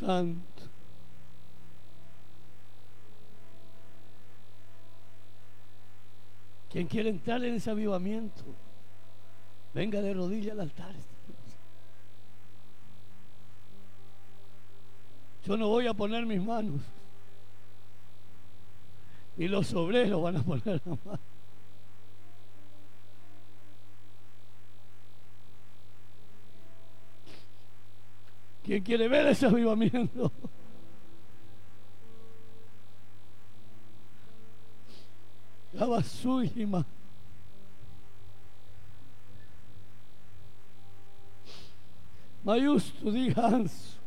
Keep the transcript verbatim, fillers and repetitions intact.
Santo. Quien quiere entrar en ese avivamiento, venga de rodillas al altar. Yo no voy a poner mis manos, y los obreros van a poner las manos. ¿Quién quiere ver ese avivamiento? La basújima. Mayustu digansu.